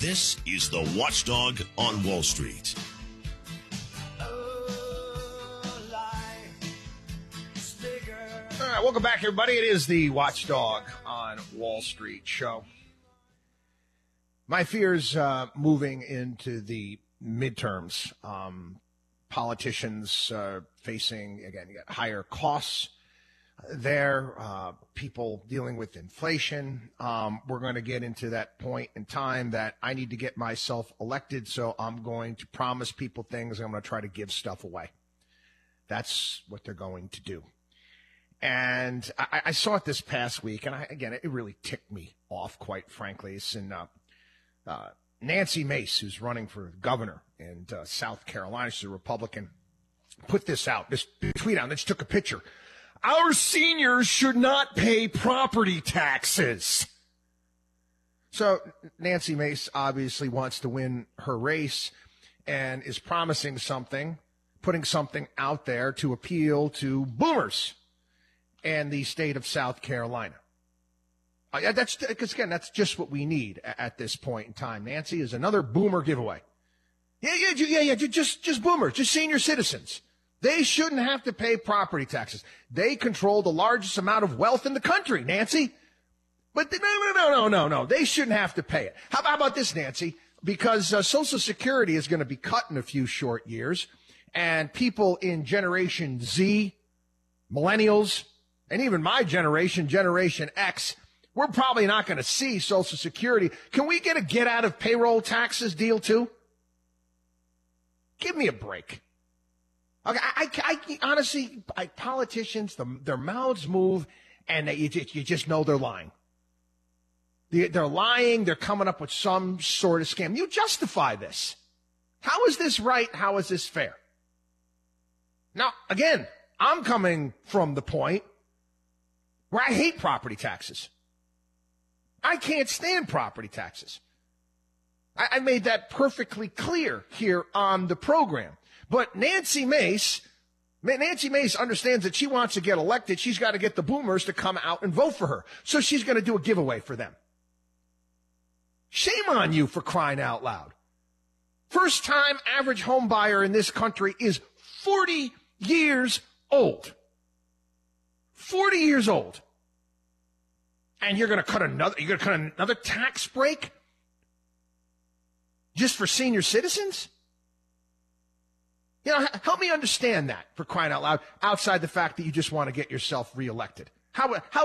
This is the Watchdog on Wall Street. All right, welcome back, everybody. It is the Watchdog on Wall Street show. My fears moving into the midterms. Politicians facing, again, you got higher costs there, people dealing with inflation. We're going to get into that point in time that I need to get myself elected, so I'm going to promise people things. I'm going to try to give stuff away. That's what they're going to do. And I saw it this past week, and it really ticked me off, quite frankly. It's in Nancy Mace, who's running for governor in South Carolina. She's a Republican. Put this out, this tweet out, and then she took a picture. Our seniors should not pay property taxes. So Nancy Mace obviously wants to win her race and is promising something, putting something out there to appeal to boomers in the state of South Carolina. That's just what we need at this point in time. Nancy is another boomer giveaway. Yeah. Just boomers, just senior citizens. They shouldn't have to pay property taxes. They control the largest amount of wealth in the country, Nancy. But no. They shouldn't have to pay it. How about this, Nancy? Because Social Security is going to be cut in a few short years, and people in Generation Z, millennials, and even my generation, Generation X, we're probably not going to see Social Security. Can we get a get out of payroll taxes deal too? Give me a break. Okay, I honestly, politicians, their mouths move, and you just know they're lying. They're lying. They're coming up with some sort of scam. You justify this. How is this right? How is this fair? Now, again, I'm coming from the point where I hate property taxes. I can't stand property taxes. I made that perfectly clear here on the program. But Nancy Mace understands that she wants to get elected. She's got to get the boomers to come out and vote for her. So she's going to do a giveaway for them. Shame on you, for crying out loud. First time average home buyer in this country is 40 years old. 40 years old. And you're going to cut another tax break just for senior citizens? Help me understand that, for crying out loud, outside the fact that you just want to get yourself reelected. How